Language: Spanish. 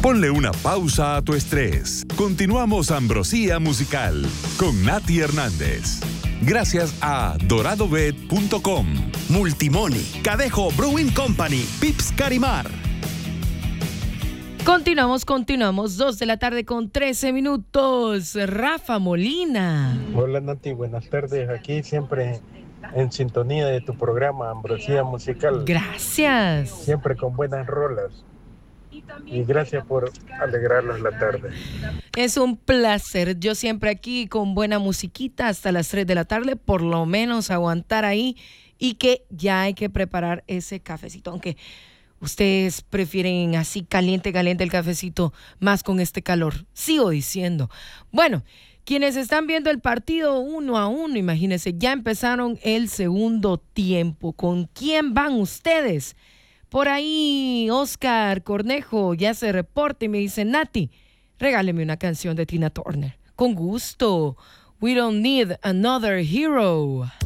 Ponle una pausa a tu estrés. Continuamos Ambrosía Musical con Nati Hernández. Gracias a doradobet.com, Multimoni, Cadejo Brewing Company, Pips Carimar. Continuamos, 2:13 p.m. Rafa Molina. Hola Nati, buenas tardes. Aquí siempre en sintonía de tu programa Ambrosía Musical. Gracias. Siempre con buenas rolas. Y gracias por alegrarnos la tarde. Es un placer. Yo siempre aquí con buena musiquita hasta las 3 de la tarde, por lo menos aguantar ahí, y que ya hay que preparar ese cafecito. Aunque ustedes prefieren así caliente el cafecito, más con este calor. Sigo diciendo. Bueno, quienes están viendo el partido 1-1, imagínense, ya empezaron el segundo tiempo. ¿Con quién van ustedes? Por ahí Oscar Cornejo ya se reporta y me dice: Nati, regáleme una canción de Tina Turner. Con gusto. We don't need another hero.